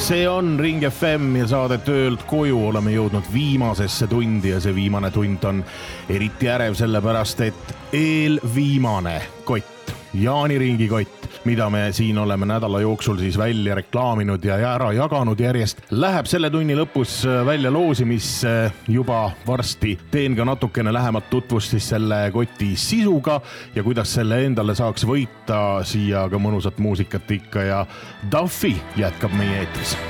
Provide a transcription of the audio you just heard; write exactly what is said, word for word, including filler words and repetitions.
See on Ring F M ja saade Töölt koju. Oleme jõudnud viimasesse tundi ja see viimane tund on eriti ärev sellepärast, et eelviimane kott, Jaaniringi kott, mida me siin oleme nädala jooksul siis välja reklaaminud ja ära jaganud järjest, läheb selle tunni lõpus välja loosimisse juba varsti. Teen ka natukene lähemat tutvust siis selle koti sisuga ja kuidas selle endale saaks võita, siia ka mõnusat muusikat ikka ja Duffy jätkab meie eetris.